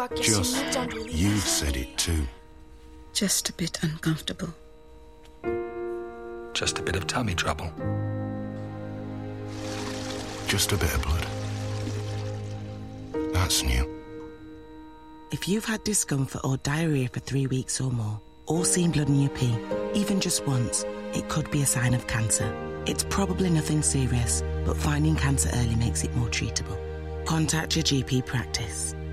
Just, you've said it too. Just a bit uncomfortable. Just a bit of tummy trouble. Just a bit of blood. That's new. If you've had discomfort or diarrhea for 3 weeks or more, or seen blood in your pee, even just once, it could be a sign of cancer. It's probably nothing serious, but finding cancer early makes it more treatable. Contact your GP practice.